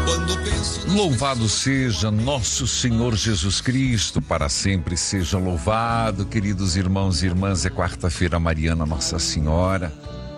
Louvado seja nosso Senhor Jesus Cristo, para sempre seja louvado. Queridos irmãos e irmãs, é quarta-feira mariana, Nossa Senhora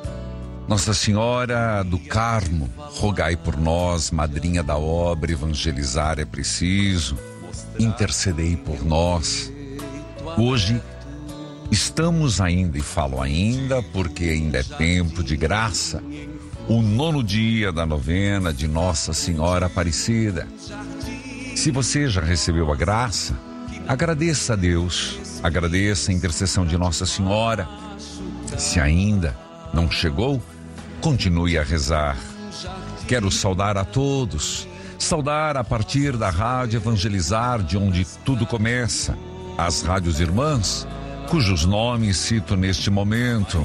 do Carmo, rogai por nós. Madrinha da obra, evangelizar é preciso, intercedei por nós. Hoje estamos ainda, e falo ainda porque ainda é tempo de graça, o 9º dia da novena de Nossa Senhora Aparecida. Se você já recebeu a graça, agradeça a Deus, agradeça a intercessão de Nossa Senhora. Se ainda não chegou, continue a rezar. Quero saudar a todos, saudar a partir da Rádio Evangelizar, de onde tudo começa, as rádios irmãs, cujos nomes cito neste momento.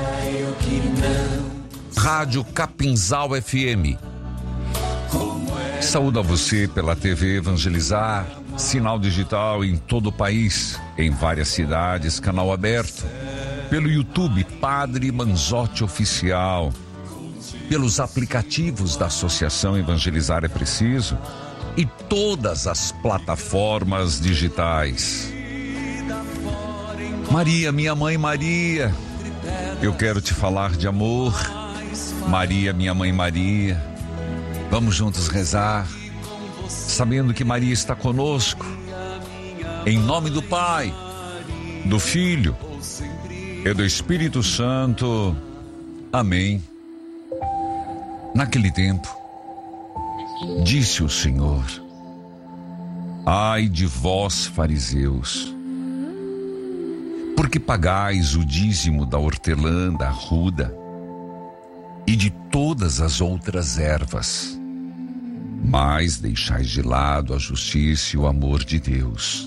Rádio Capinzal FM. Saúdo a você pela TV Evangelizar, sinal digital em todo o país, em várias cidades, canal aberto. Pelo YouTube, Padre Manzotti Oficial. Pelos aplicativos da Associação Evangelizar é Preciso e todas as plataformas digitais. Maria, minha mãe Maria, eu quero te falar de amor. Maria, minha mãe Maria, vamos juntos rezar, sabendo que Maria está conosco. Em nome do Pai, do Filho e do Espírito Santo. Amém. Naquele tempo, disse o Senhor: ai de vós, fariseus, porque pagais o dízimo da hortelã, da arruda e de todas as outras ervas, mas deixais de lado a justiça e o amor de Deus.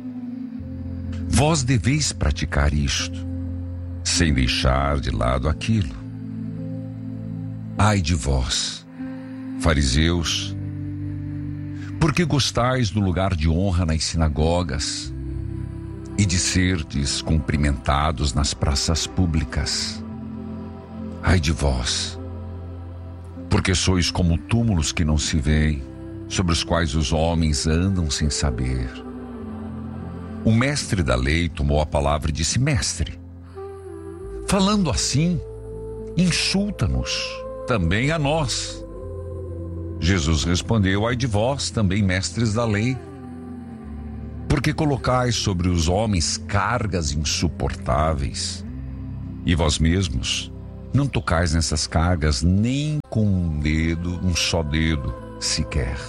Vós deveis praticar isto, sem deixar de lado aquilo. Ai de vós, fariseus, porque gostais do lugar de honra nas sinagogas e de serdes cumprimentados nas praças públicas. Ai de vós, porque sois como túmulos que não se veem, sobre os quais os homens andam sem saber. O mestre da lei tomou a palavra e disse: mestre, falando assim, insulta-nos também a nós. Jesus respondeu: ai de vós, também mestres da lei, porque colocais sobre os homens cargas insuportáveis, e vós mesmos não tocais nessas cargas nem com um só dedo sequer.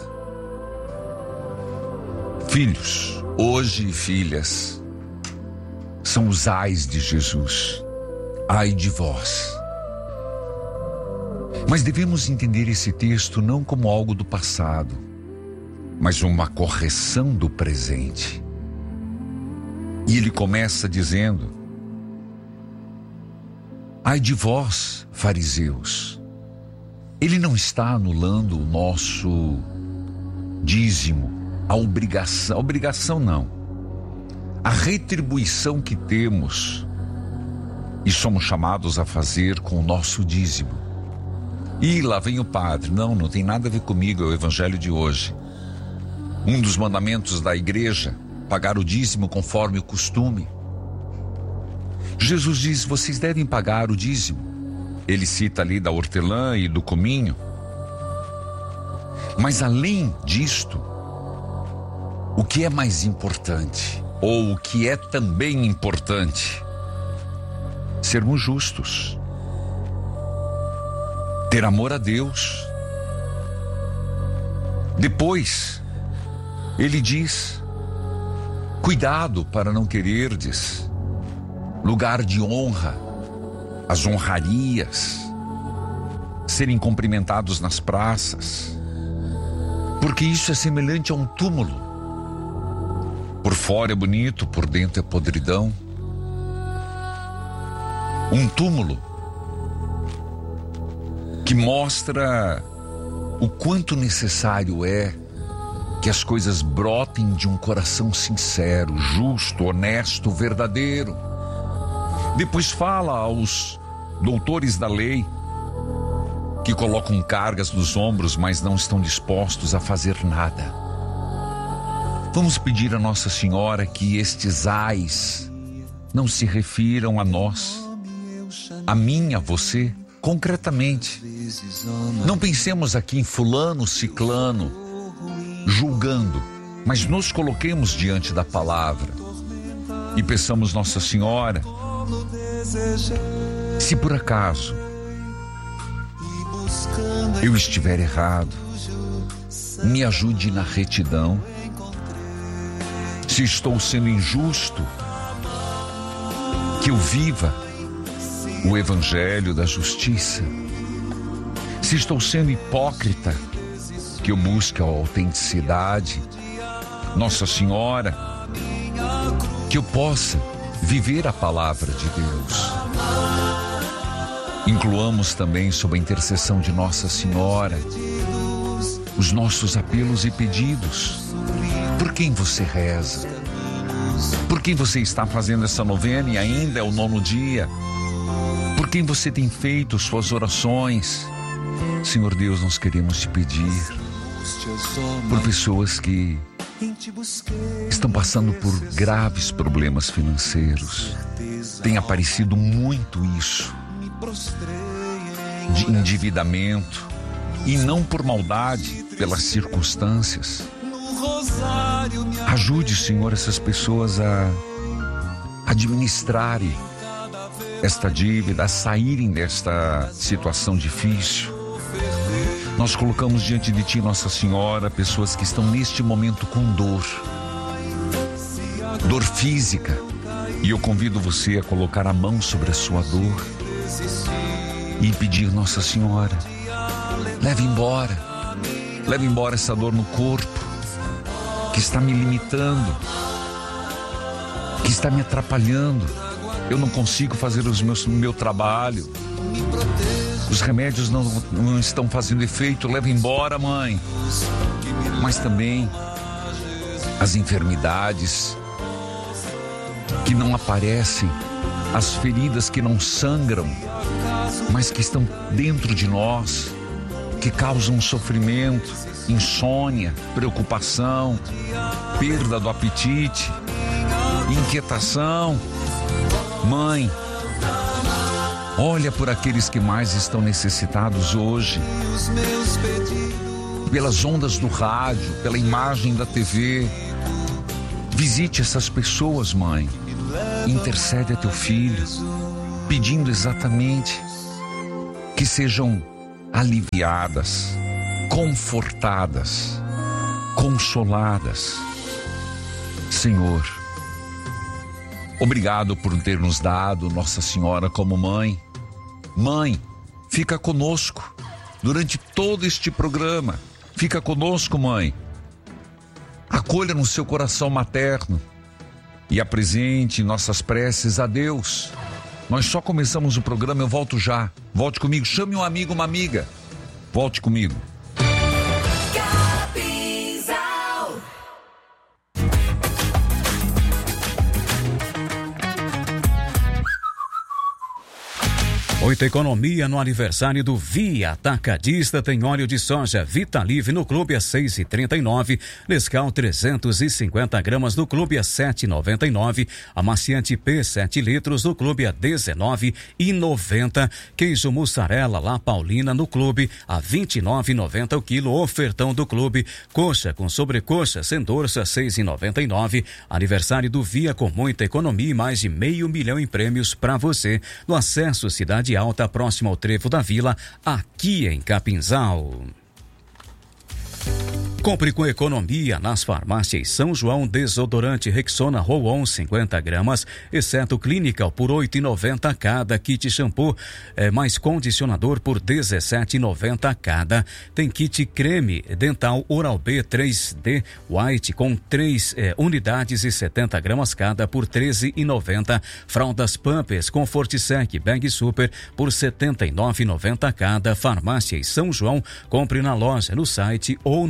Filhos, hoje filhas, são os ais de Jesus. Ai de vós. Mas devemos entender esse texto não como algo do passado, mas uma correção do presente. E ele começa dizendo: ai de vós, fariseus. Ele não está anulando o nosso dízimo, a obrigação não, a retribuição que temos e somos chamados a fazer com o nosso dízimo. E lá vem o padre: não tem nada a ver comigo, é o evangelho de hoje. Um dos mandamentos da igreja, pagar o dízimo conforme o costume. Jesus diz: vocês devem pagar o dízimo. Ele cita ali da hortelã e do cominho. Mas além disto, o que é mais importante, ou o que é também importante? Sermos justos. Ter amor a Deus. Depois, ele diz: cuidado para não quererdes lugar de honra, as honrarias, serem cumprimentados nas praças, porque isso é semelhante a um túmulo. Por fora é bonito, por dentro é podridão. Um túmulo que mostra o quanto necessário é que as coisas brotem de um coração sincero, justo, honesto, verdadeiro. Depois fala aos doutores da lei que colocam cargas nos ombros, mas não estão dispostos a fazer nada. Vamos pedir a Nossa Senhora que estes ais não se refiram a nós, a mim, a você, concretamente. Não pensemos aqui em fulano, ciclano, julgando, mas nos coloquemos diante da palavra e peçamos Nossa Senhora, se por acaso eu estiver errado, me ajude na retidão. Se estou sendo injusto, que eu viva o Evangelho da Justiça. Se estou sendo hipócrita, que eu busque a autenticidade. Nossa Senhora, que eu possa viver a palavra de Deus. Incluamos também, sob a intercessão de Nossa Senhora, os nossos apelos e pedidos. Por quem você reza? Por quem você está fazendo essa novena e ainda é o 9º dia? Por quem você tem feito suas orações? Senhor Deus, nós queremos te pedir por pessoas que estão passando por graves problemas financeiros. Tem aparecido muito isso, de endividamento, e não por maldade, pelas circunstâncias. Ajude, Senhor, essas pessoas a administrarem esta dívida, a saírem desta situação difícil. Nós colocamos diante de Ti, Nossa Senhora, pessoas que estão neste momento com dor física, e eu convido você a colocar a mão sobre a sua dor e pedir, Nossa Senhora, leve embora essa dor no corpo, que está me limitando, que está me atrapalhando. Eu não consigo fazer o meu trabalho. Os remédios não estão fazendo efeito. Leva embora, Mãe. Mas também as enfermidades que não aparecem, as feridas que não sangram, mas que estão dentro de nós, que causam sofrimento, insônia, preocupação, perda do apetite, inquietação. Mãe, olha por aqueles que mais estão necessitados hoje, pelas ondas do rádio, pela imagem da TV. Visite essas pessoas, Mãe. Intercede a teu filho, pedindo exatamente que sejam aliviadas, confortadas, consoladas. Senhor, obrigado por ter nos dado Nossa Senhora como mãe. Mãe, fica conosco durante todo este programa. Fica conosco, Mãe. Acolha no seu coração materno e apresente nossas preces a Deus. Nós só começamos o programa, eu volto já. Volte comigo, chame um amigo, uma amiga. Volte comigo. 8 Economia no aniversário do Via Atacadista. Tem óleo de soja Vitalive no clube a 6,39, Nescau 350 gramas no clube a 7,99, amaciante P 7 litros no clube a 19,90, queijo mussarela La Paulina no clube a 29,90 o quilo, ofertão do clube, coxa com sobrecoxa sem dorsa 6,99. Aniversário do Via com muita economia e mais de 500 mil em prêmios para você no acesso Cidade Alta, próximo ao Trevo da Vila, aqui em Capinzal. Compre com economia nas farmácias São João. Desodorante Rexona Roll-On 50 gramas, exceto Clinical, por R$ 8,90 cada. Kit shampoo mais condicionador por R$ 17,90 cada. Tem kit creme dental Oral-B 3D White com 3 unidades e 70 gramas cada por R$ 13,90. Fraldas Pampers com Fortisec Bag Super por R$ 79,90 cada. Farmácias São João. Compre na loja, no site ou no aplicativo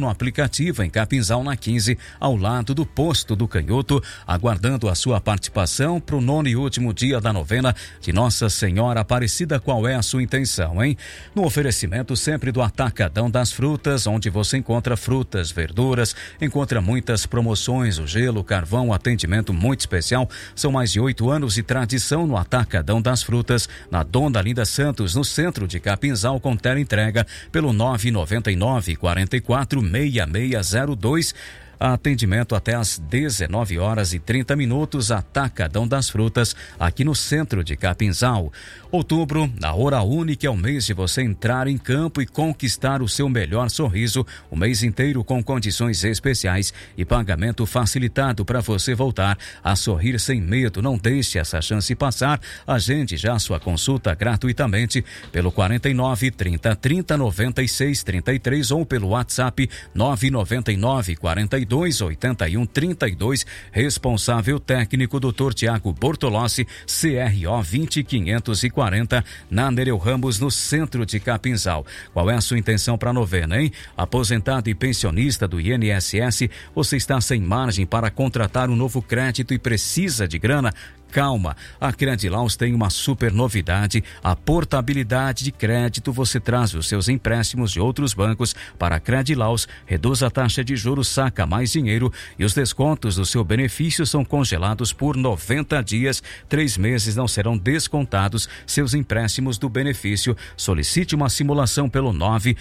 educativa em Capinzal, na 15, ao lado do posto do Canhoto, aguardando a sua participação para o 9º e último dia da novena de Nossa Senhora Aparecida. Qual é a sua intenção, hein? No oferecimento sempre do Atacadão das Frutas, onde você encontra frutas, verduras, encontra muitas promoções, o gelo, o carvão, atendimento muito especial. São mais de 8 anos de tradição no Atacadão das Frutas, na Dona Linda Santos, no centro de Capinzal, com teleentrega pelo 999 44 6602. Atendimento até às 19h30, Atacadão das Frutas, aqui no centro de Capinzal. Outubro, a hora única, é o mês de você entrar em campo e conquistar o seu melhor sorriso, o mês inteiro com condições especiais e pagamento facilitado para você voltar a sorrir sem medo. Não deixe essa chance passar. Agende já sua consulta gratuitamente pelo 49 30 30 96 33 ou pelo WhatsApp 999 42 81 32. Responsável técnico Dr. Tiago Bortolossi, CRO 20540, na Nereu Ramos, no centro de Capinzal. Qual é a sua intenção para a novena, hein? Aposentado e pensionista do INSS, você está sem margem para contratar um novo crédito e precisa de grana? Calma, a Credilaus tem uma super novidade, a portabilidade de crédito. Você traz os seus empréstimos de outros bancos para a Credilaus, reduz a taxa de juros, saca mais dinheiro e os descontos do seu benefício são congelados por 90 dias. 3 meses não serão descontados seus empréstimos do benefício. Solicite uma simulação pelo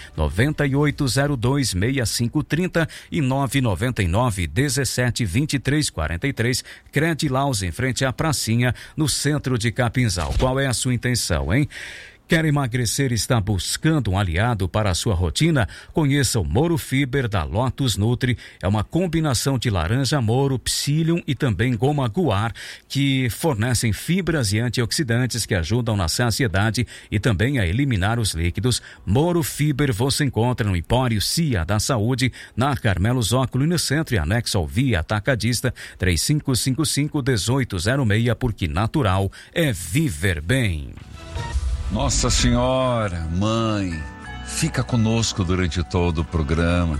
998026530 e 999172343. Credilaus, em frente à pracinha, no centro de Capinzal. Qual é a sua intenção, hein? Quer emagrecer e está buscando um aliado para a sua rotina? Conheça o Moro Fiber da Lotus Nutri. É uma combinação de laranja moro, psyllium e também goma guar, que fornecem fibras e antioxidantes que ajudam na saciedade e também a eliminar os líquidos. Moro Fiber você encontra no Empório Cia da Saúde, na Carmelo Zócolo e no centro e anexo ao Via Atacadista 3555-1806, porque natural é viver bem. Nossa Senhora, Mãe, fica conosco durante todo o programa.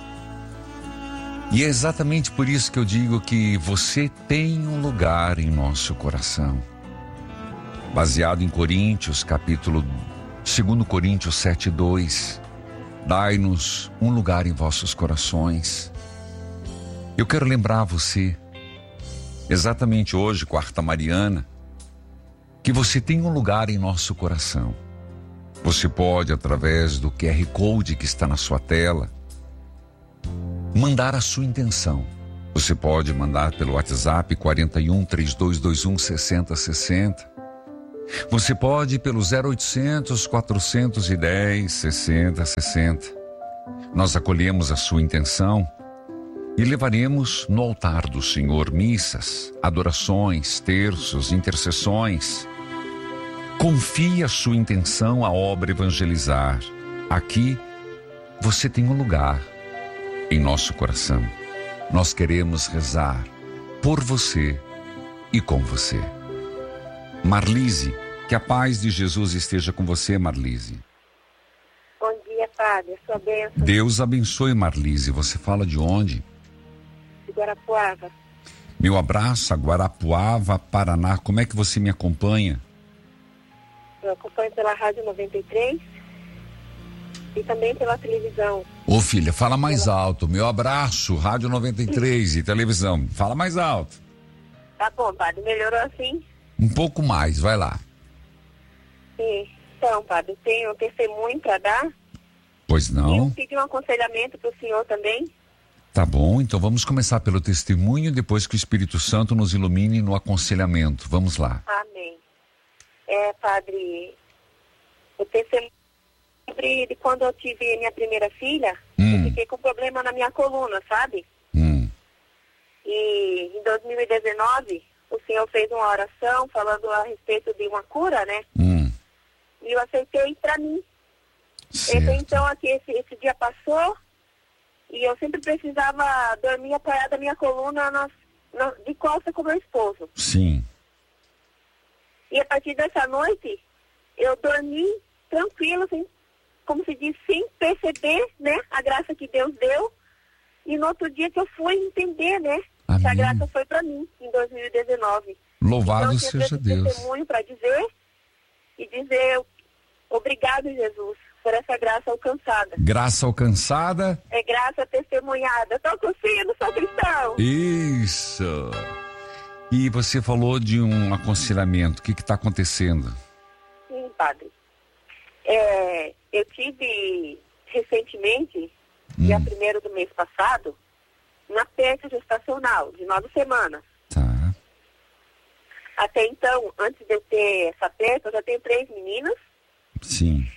E é exatamente por isso que eu digo que você tem um lugar em nosso coração. Baseado em Coríntios, capítulo 2 Coríntios 7:2, dai-nos um lugar em vossos corações. Eu quero lembrar você, exatamente hoje, quarta mariana, que você tem um lugar em nosso coração. Você pode, através do QR Code que está na sua tela, mandar a sua intenção. Você pode mandar pelo WhatsApp 41 3221 6060. Você pode ir pelo 0800 410 6060. Nós acolhemos a sua intenção e levaremos no altar do Senhor missas, adorações, terços, intercessões. Confie a sua intenção à obra evangelizar. Aqui você tem um lugar em nosso coração. Nós queremos rezar por você e com você. Marlise, que a paz de Jesus esteja com você, Marlise. Bom dia, Padre, a sua bênção. Deus abençoe, Marlise. Você fala de onde? De Guarapuava. Meu abraço a Guarapuava, Paraná. Como é que você me acompanha? Eu acompanho pela Rádio 93 e também pela televisão. Ô filha, fala mais alto. Meu abraço, Rádio 93 e televisão. Fala mais alto. Tá bom, Padre, melhorou assim? Um pouco mais, vai lá. Sim. Então, Padre, eu tenho um testemunho para dar. Pois não? E eu pedi um aconselhamento para o senhor também. Tá bom, então vamos começar pelo testemunho, depois que o Espírito Santo nos ilumine no aconselhamento. Vamos lá. Amém. Padre, o testemunho de quando eu tive minha primeira filha, eu fiquei com problema na minha coluna, sabe? E em 2019, o senhor fez uma oração falando a respeito de uma cura, né? E eu aceitei para mim. Então, aqui, esse dia passou e eu sempre precisava dormir apoiada a minha coluna de costa com meu esposo. Sim. E a partir dessa noite, eu dormi tranquilo, assim, como se diz, sem perceber, né, a graça que Deus deu. E no outro dia que eu fui entender, né? Amém. Que a graça foi para mim, em 2019. Louvado então, seja Deus. Testemunho para dizer e dizer obrigado, Jesus, por essa graça alcançada. Graça alcançada. É graça testemunhada. Toca o sino, sou cristão. Isso. E você falou de um aconselhamento. O que está acontecendo? Sim, padre. Eu tive recentemente, dia 1º do mês passado, uma peça gestacional de 9 semanas. Tá. Até então, antes de eu ter essa peça, eu já tenho 3 meninas. Sim.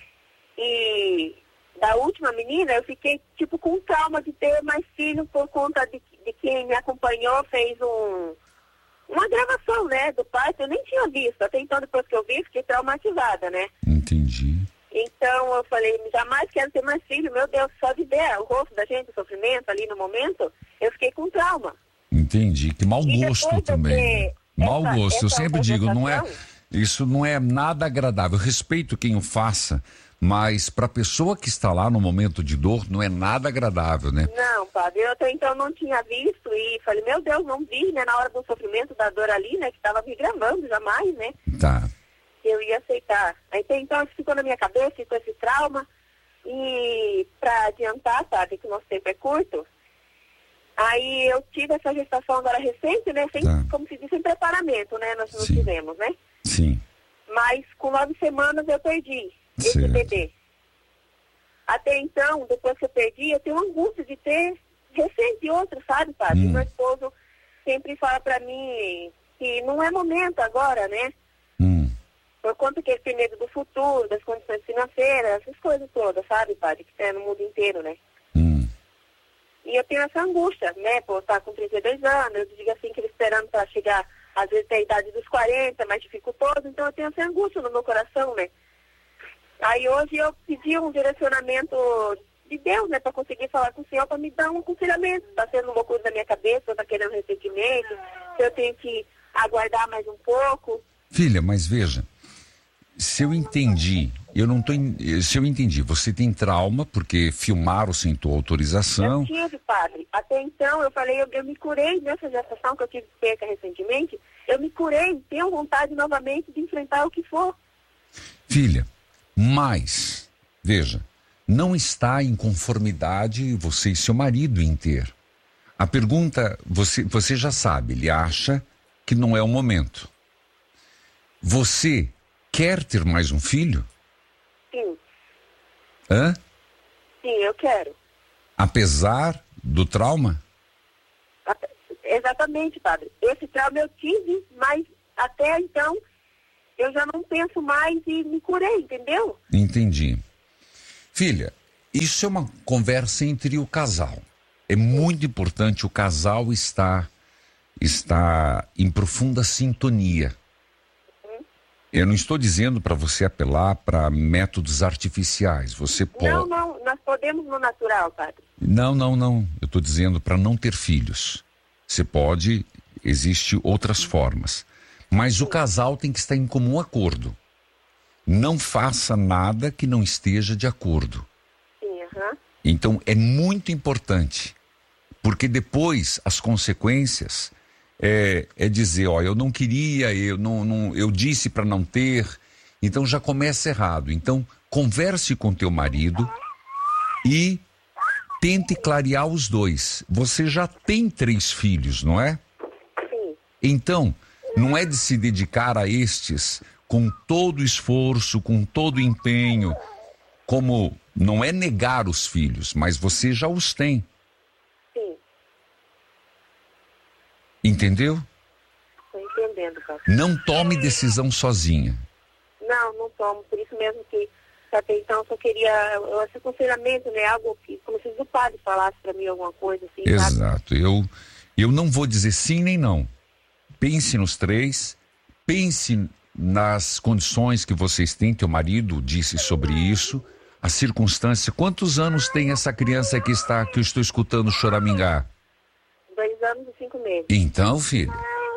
E da última menina, eu fiquei tipo com trauma de ter mais filhos por conta de quem me acompanhou, fez uma gravação, né, do parto. Eu nem tinha visto. Até então, depois que eu vi, fiquei traumatizada, né? Entendi. Então eu falei, jamais quero ter mais filho. Meu Deus, só de ver o rosto da gente, o sofrimento ali no momento, eu fiquei com trauma. Entendi. Que mau gosto também. Mau gosto. Eu sempre digo, isso não é nada agradável. Eu respeito quem o faça, mas para a pessoa que está lá no momento de dor, não é nada agradável, né? Não, padre, eu até então não tinha visto e falei, meu Deus, não vi, né, na hora do sofrimento, da dor ali, né, que estava me gravando, jamais, né? Tá. Eu ia aceitar. Então ficou na minha cabeça, ficou esse trauma. E para adiantar, sabe, que o nosso tempo é curto, aí eu tive essa gestação agora recente, né, sem, como se diz, sem preparamento, né, nós não tivemos, né? Sim. Mas com 9 semanas eu perdi esse bebê. Até então, depois que eu perdi, eu tenho angústia de ter recente outro, sabe, padre? Meu esposo sempre fala pra mim que não é momento agora, né? Por conta que ele tem medo do futuro, das condições financeiras, essas coisas todas, sabe, padre? Que tem no mundo inteiro, né? E eu tenho essa angústia, né? Por estar com 32 anos, eu digo assim, que ele esperando para chegar, às vezes, até a idade dos 40, mais dificultoso, então eu tenho essa angústia no meu coração, né? Aí hoje eu pedi um direcionamento de Deus, né? Para conseguir falar com o Senhor, para me dar um aconselhamento. Está sendo uma coisa da minha cabeça, eu estou querendo recentemente, se eu tenho que aguardar mais um pouco. Filha, mas veja, se eu entendi, se eu entendi, você tem trauma porque filmaram sem tua autorização. Eu tive, padre. Até então eu falei, eu me curei nessa gestação que eu tive perca recentemente, eu me curei, tenho vontade novamente de enfrentar o que for. Filha, mas, veja, não está em conformidade você e seu marido em ter. A pergunta, você já sabe, ele acha que não é o momento. Você quer ter mais um filho? Sim. Hã? Sim, eu quero. Apesar do trauma? Exatamente, padre. Esse trauma eu tive, mas até então eu já não penso mais e me curei, entendeu? Entendi. Filha, isso é uma conversa entre o casal. É muito importante o casal estar em profunda sintonia. Eu não estou dizendo para você apelar para métodos artificiais. Você pode. Não, nós podemos no natural, padre. Não. Eu estou dizendo para não ter filhos. Você pode, existem outras formas. Mas o casal tem que estar em comum acordo. Não faça nada que não esteja de acordo. Sim, Então é muito importante, porque depois as consequências é dizer, ó, eu não queria, eu disse para não ter, então já começa errado. Então converse com teu marido e tente clarear os dois. Você já tem 3 filhos, não é? Sim. Então, não é de se dedicar a estes com todo esforço, com todo empenho, como não é negar os filhos, mas você já os tem. Sim. Entendeu? Estou entendendo, padre. Não tome decisão sozinha. Não tomo. Por isso mesmo que até então só queria esse aconselhamento, né? Algo que, como se o padre falasse para mim alguma coisa assim. Exato. Eu não vou dizer sim nem não. Pense nos 3, pense nas condições que vocês têm, teu marido disse sobre isso, a circunstância. Quantos anos tem essa criança que eu estou escutando choramingar? 2 anos e 5 meses. Então, filha,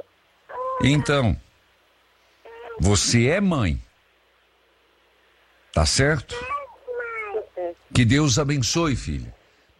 você é mãe. Tá certo? Que Deus abençoe, filha.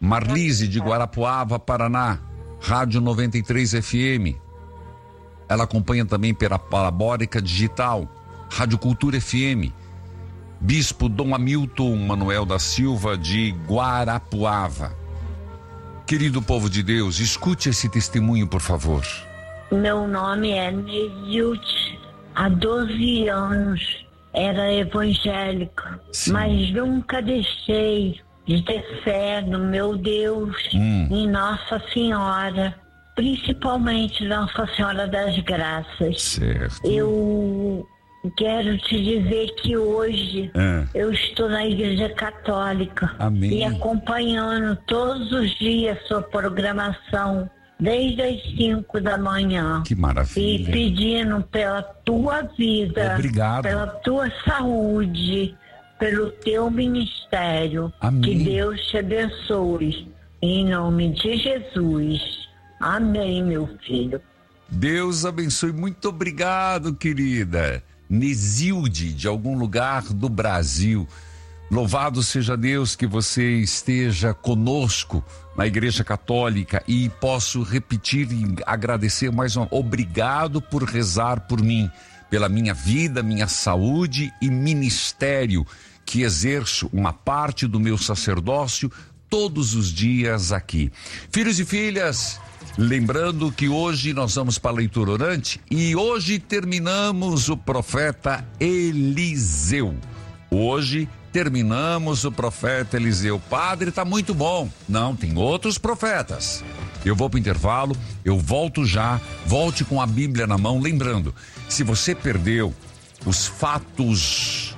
Marlise de Guarapuava, Paraná, Rádio 93 FM. Ela acompanha também pela Parabólica Digital, Rádio Cultura FM. Bispo Dom Hamilton Manuel da Silva de Guarapuava. Querido povo de Deus, escute esse testemunho, por favor. Meu nome é Nezilte. Há 12 anos era evangélica, mas nunca deixei de ter fé no meu Deus, em Nossa Senhora, principalmente Nossa Senhora das Graças. Certo. Eu quero te dizer que hoje eu estou na Igreja Católica. Amém. E acompanhando todos os dias sua programação, desde as 5 da manhã. Que maravilha. E pedindo pela tua vida, obrigado, pela tua saúde, pelo teu ministério. Amém. Que Deus te abençoe. Em nome de Jesus. Amém, meu filho. Deus abençoe. Muito obrigado, querida. Nesilde, de algum lugar do Brasil. Louvado seja Deus que você esteja conosco na Igreja Católica, e posso repetir e agradecer mais uma. Obrigado por rezar por mim, pela minha vida, minha saúde e ministério, que exerço uma parte do meu sacerdócio todos os dias aqui. Filhos e filhas, lembrando que hoje nós vamos para a leitura orante e hoje terminamos o profeta Eliseu. Hoje terminamos o profeta Eliseu. Padre, tá muito bom. Não, tem outros profetas. Eu vou para o intervalo, eu volto já. Volte com a Bíblia na mão. Lembrando, se você perdeu os fatos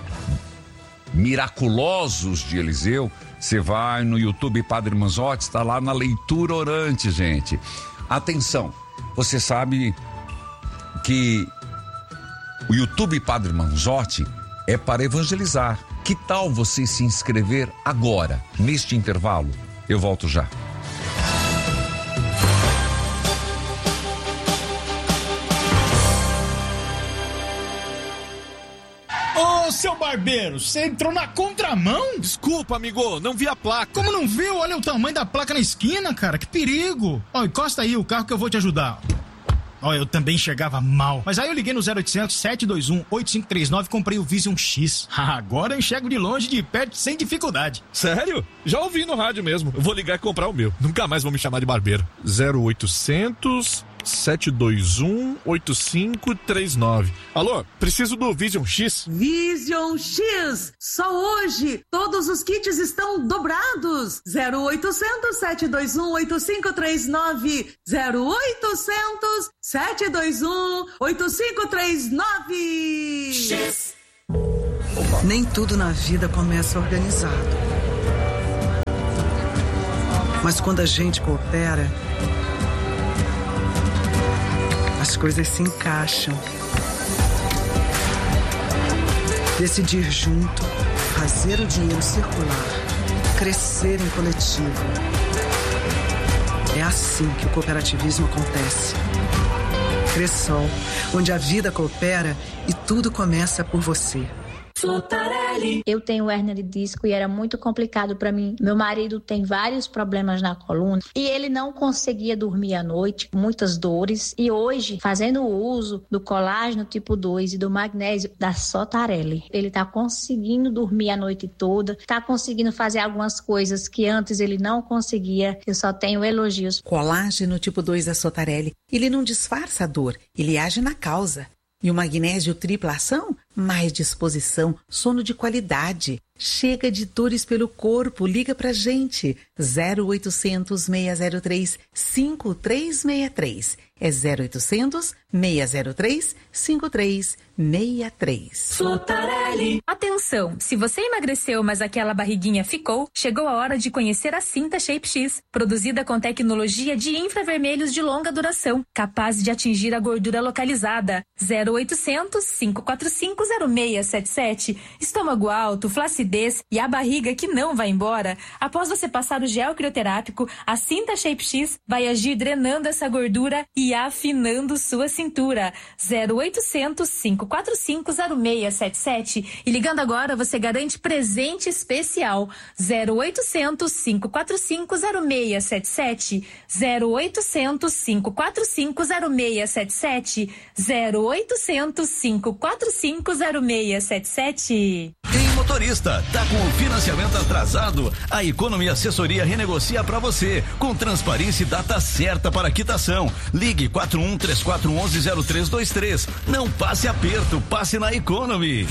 miraculosos de Eliseu, você vai no YouTube Padre Manzotti, está lá na leitura orante, gente. Atenção, você sabe que o YouTube Padre Manzotti é para evangelizar. Que tal você se inscrever agora, neste intervalo? Eu volto já. Ô, seu barbeiro, você entrou na contramão? Desculpa, amigo, não vi a placa. Como não viu? Olha o tamanho da placa na esquina, cara, que perigo. Ó, encosta aí o carro que eu vou te ajudar. Ó, eu também chegava mal. Mas aí eu liguei no 0800 721 8539 e comprei o Vision X. Agora eu enxergo de longe, de perto, sem dificuldade. Sério? Já ouvi no rádio mesmo. Eu vou ligar e comprar o meu. Nunca mais vou me chamar de barbeiro. 0800 721 8539. Alô, preciso do Vision X. Vision X! Só hoje todos os kits estão dobrados. 0800 721 8539. 0800 721 8539. X. Nem tudo na vida começa organizado. Mas quando a gente coopera, as coisas se encaixam. Decidir junto, fazer o dinheiro circular, crescer em coletivo. É assim que o cooperativismo acontece. Cressol, onde a vida coopera e tudo começa por você. Sotarelli. Eu tenho hérnia de disco e era muito complicado para mim. Meu marido tem vários problemas na coluna e ele não conseguia dormir à noite, muitas dores. E hoje, fazendo o uso do colágeno tipo 2 e do magnésio da Sotarelli, ele tá conseguindo dormir a noite toda, tá conseguindo fazer algumas coisas que antes ele não conseguia. Eu só tenho elogios. Colágeno tipo 2 da Sotarelli, ele não disfarça a dor, ele age na causa. E o magnésio tripla ação? Mais disposição, sono de qualidade. Chega de dores pelo corpo, liga pra gente. 0800 603 5363. É 0800 603 5363. Sotarelli. Atenção, se você emagreceu, mas aquela barriguinha ficou, chegou a hora de conhecer a Cinta Shape X, produzida com tecnologia de infravermelhos de longa duração, capaz de atingir a gordura localizada. 0800 545 0677. Estômago alto, flacidez e a barriga que não vai embora? Após você passar o gel crioterápico, a Cinta Shape X vai agir drenando essa gordura e afinando sua cintura. 0800 545 0677. E ligando agora, você garante presente especial. 0800 545 0677. 0800 545 0677. 0800 545 0677. Ei, motorista, tá com o financiamento atrasado? A Economy Assessoria renegocia pra você, com transparência e data certa para quitação. Ligue 4134110323. Não passe aperto, passe na Economy.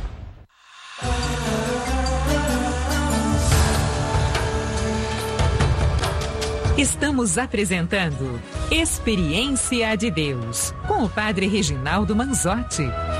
Estamos apresentando Experiência de Deus, com o Padre Reginaldo Manzotti.